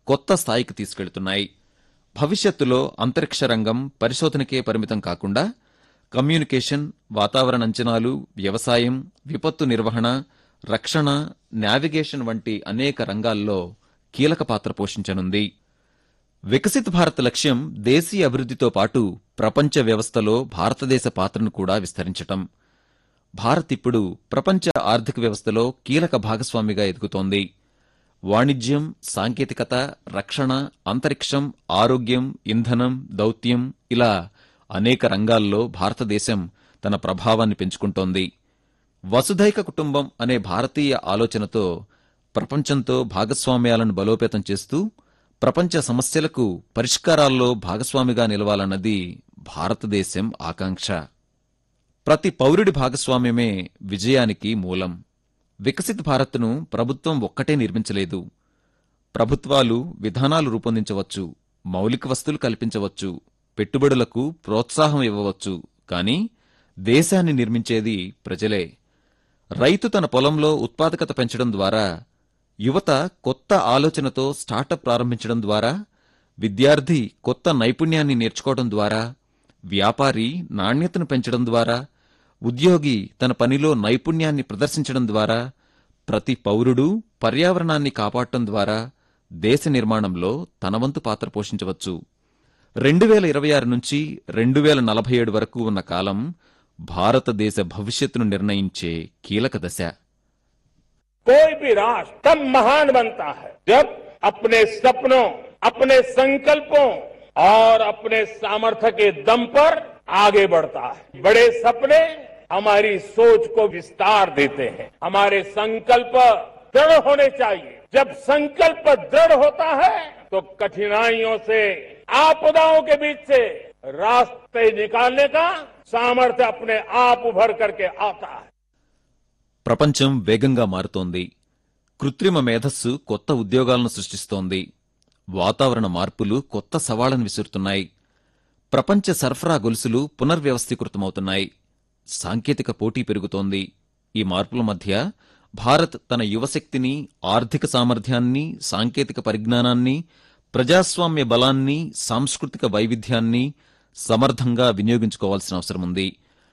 కొత్త స్థాయికి తీసుకెళ్తున్నాయి. భవిష్యత్తులో అంతరిక్ష రంగం పరిశోధనకే పరిమితం కాకుండా కమ్యూనికేషన్, వాతావరణ అంచనాలు, వ్యవసాయం, విపత్తు నిర్వహణ, రక్షణ, నావిగేషన్ వంటి అనేక రంగాల్లో కీలక పాత్ర పోషించనుంది. వికసిత్ భారత్ లక్ష్యం దేశీయ అభివృద్ధితో పాటు ప్రపంచ వ్యవస్థలో భారతదేశ పాత్రను కూడా విస్తరించటం. భారత్ ఇప్పుడు ప్రపంచ ఆర్థిక వ్యవస్థలో కీలక భాగస్వామిగా ఎదుగుతోంది. వాణిజ్యం, సాంకేతికత, రక్షణ, అంతరిక్షం, ఆరోగ్యం, ఇంధనం, దౌత్యం ఇలా అనేక రంగాల్లో భారతదేశం తన ప్రభావాన్ని పెంచుకుంటోంది. వసుధైక కుటుంబం అనే భారతీయ ఆలోచనతో ప్రపంచంతో భాగస్వామ్యాలను బలోపేతం చేస్తూ ప్రపంచ సమస్యలకు పరిష్కారాల్లో భాగస్వామిగా నిలవాలన్నది భారతదేశం ఆకాంక్ష. ప్రతి పౌరుడి భాగస్వామ్యమే విజయానికి మూలం. వికసిత్ భారత్ను ప్రభుత్వం ఒక్కటే నిర్మించలేదు. ప్రభుత్వాలు విధానాలు రూపొందించవచ్చు, మౌలిక వస్తువులు కల్పించవచ్చు, పెట్టుబడులకు ప్రోత్సాహం ఇవ్వవచ్చు, కానీ దేశాన్ని నిర్మించేది ప్రజలే. రైతు తన పొలంలో ఉత్పాదకత పెంచడం ద్వారా, యువత కొత్త ఆలోచనతో స్టార్టప్ ప్రారంభించడం ద్వారా, విద్యార్థి కొత్త నైపుణ్యాన్ని నేర్చుకోవడం ద్వారా, వ్యాపారి నాణ్యతను పెంచడం ద్వారా, ఉద్యోగి తన పనిలో నైపుణ్యాన్ని ప్రదర్శించడం ద్వారా, ప్రతి పౌరుడు పర్యావరణాన్ని కాపాడటం ద్వారా దేశ నిర్మాణంలో తన వంతు పాత్ర పోషించవచ్చు. 2026 నుంచి 2047 వరకు ఉన్న కాలం భారతదేశ భవిష్యత్తును నిర్ణయించే కీలక దశ. कोई भी राष्ट्र तब महान बनता है जब अपने सपनों, अपने संकल्पों और अपने सामर्थ्य के दम पर आगे बढ़ता है. बड़े सपने हमारी सोच को विस्तार देते हैं. हमारे संकल्प दृढ़ होने चाहिए. जब संकल्प दृढ़ होता है तो कठिनाइयों से, आपदाओं के बीच से रास्ते निकालने का सामर्थ्य अपने आप उभर करके आता है. ప్రపంచం వేగంగా మారుతోంది. కృత్రిమ మేధస్సు కొత్త ఉద్యోగాలను సృష్టిస్తోంది. వాతావరణ మార్పులు కొత్త సవాళ్లను విసురుతున్నాయి. ప్రపంచ సరఫరా గొలుసులు పునర్వ్యవస్థీకృతమవుతున్నాయి. సాంకేతిక పోటీ పెరుగుతోంది. ఈ మార్పుల మధ్య భారత్ తన యువశక్తిని, ఆర్థిక సామర్థ్యాన్ని, సాంకేతిక పరిజ్ఞానాన్ని, ప్రజాస్వామ్య బలాన్ని, సాంస్కృతిక వైవిధ్యాన్ని సమర్థంగా వినియోగించుకోవాల్సిన అవసరముంది.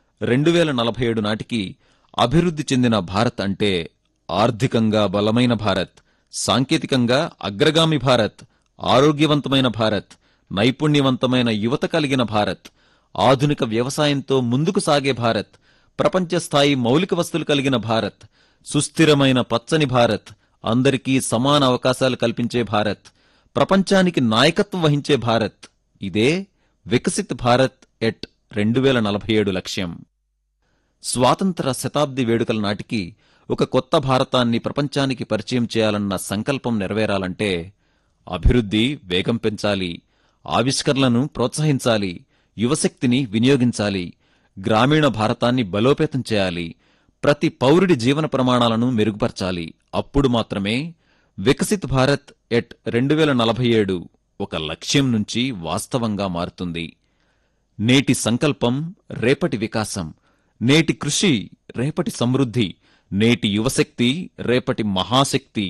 2047 నాటికి అభివృద్ధి చెందిన భారత్ అంటే ఆర్థికంగా బలమైన భారత్, సాంకేతికంగా అగ్రగామి భారత్, ఆరోగ్యవంతమైన భారత్, నైపుణ్యవంతమైన యువత కలిగిన భారత్, ఆధునిక వ్యవసాయంతో ముందుకు సాగే భారత్, ప్రపంచ స్థాయి మౌలిక వస్తువులు కలిగిన భారత్, సుస్థిరమైన పచ్చని భారత్, అందరికీ సమాన అవకాశాలు కల్పించే భారత్, ప్రపంచానికి నాయకత్వం వహించే భారత్. ఇదే వికసిత్ భారత్ ఎట్ 2047 లక్ష్యం. స్వాతంత్ర శతాబ్ది వేడుకల నాటికి ఒక కొత్త భారతాన్ని ప్రపంచానికి పరిచయం చేయాలన్న సంకల్పం నెరవేరాలంటే అభివృద్ధి వేగం పెంచాలి, ఆవిష్కరణలను ప్రోత్సహించాలి, యువశక్తిని వినియోగించాలి, గ్రామీణ భారతాన్ని బలోపేతం చేయాలి, ప్రతి పౌరుడి జీవన ప్రమాణాలను మెరుగుపరచాలి. అప్పుడు మాత్రమే వికసిత్ భారత్ ఎట్ 2047 ఒక లక్ష్యం నుంచి వాస్తవంగా మారుతుంది. నేటి సంకల్పం రేపటి వికాసం, నేటి కృషి రేపటి సమృద్ధి, నేటి యువశక్తి రేపటి మహాశక్తి.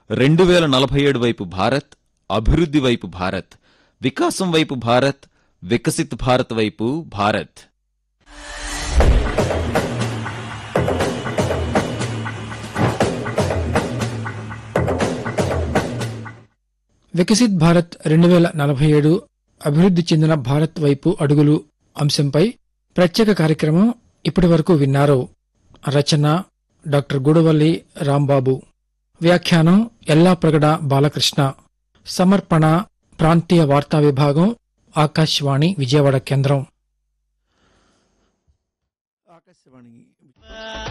2047 వైపు భారత్, అభివృద్ధి వైపు భారత్, వికాసం వైపు భారత్, వికసిత్ భారత్ వైపు భారత్. వికసిత్ భారత్ 2047 అభివృద్ధి చెందిన భారత్ వైపు అడుగులు అంశంపై ప్రత్యేక కార్యక్రమం ఇప్పటి వరకు విన్నారు. రచన డాక్టర్ గూడవల్లి రాంబాబు. వ్యాఖ్యానం ఎల్లాప్రగడ బాలకృష్ణ. సమర్పణ ప్రాంతీయ వార్తా విభాగం, ఆకాశవాణి విజయవాడ కేంద్రం.